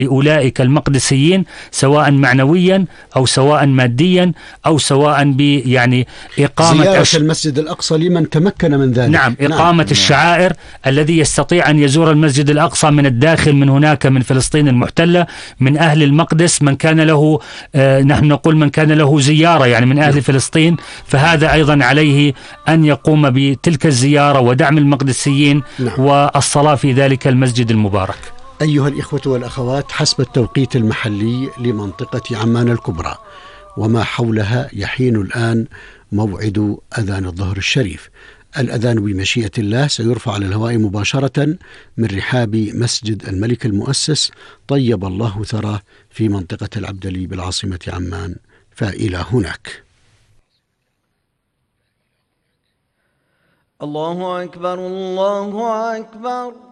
لأولئك المقدسيين، سواء معنويا أو سواء ماديا أو سواء يعني إقامة زيارة المسجد الأقصى لمن تمكن من ذلك. نعم، إقامة الشعائر. الذي يستطيع أن يزور المسجد الأقصى من الداخل، من هناك، من فلسطين المحتلة، من أهل المقدس، من كان له نحن نقول من كان له زيارة يعني من أهل فلسطين، فهذا أيضا عليه أن يقوم بتلك الزيارة ودعم المقدسيين والصلاة في ذلك المسجد المبارك. أيها الإخوة والأخوات، حسب التوقيت المحلي لمنطقة عمان الكبرى وما حولها يحين الآن موعد أذان الظهر الشريف. الأذان بمشيئة الله سيرفع على الهواء مباشرة من رحاب مسجد الملك المؤسس طيب الله ثراه في منطقة العبدلي بالعاصمة عمان، فإلى هناك. الله أكبر، الله أكبر.